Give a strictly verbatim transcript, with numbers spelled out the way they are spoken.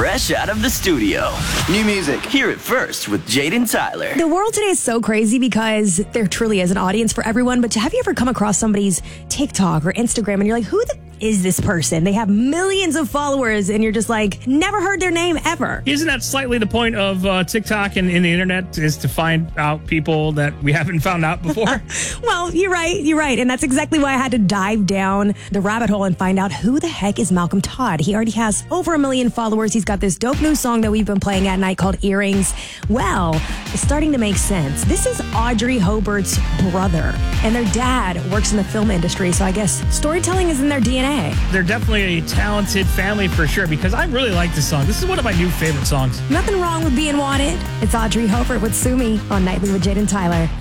fresh out of the studio. New music. Hear it first with Jaden Tyler. The world today is so crazy because there truly is an audience for everyone. But have you ever come across somebody's TikTok or Instagram and you're like, who the is this person? They have millions of followers and you're just like, never heard their name ever. Isn't that slightly the point of uh, TikTok and, and the internet, is to find out people that we haven't found out before? Well, you're right. You're right. And that's exactly why I had to dive down the rabbit hole and find out who the heck is Malcolm Todd. He already has over a million followers. He's got this dope new song that we've been playing at night called Earrings. Well, it's starting to make sense. This is Audrey Hobart's brother, and their dad works in the film industry. So I guess storytelling is in their D N A. They're definitely a talented family for sure, because I really like this song. This is one of my new favorite songs. Nothing wrong with being wanted. It's Audrey Hobart with Sue Me on Nightly with Jaden Tyler.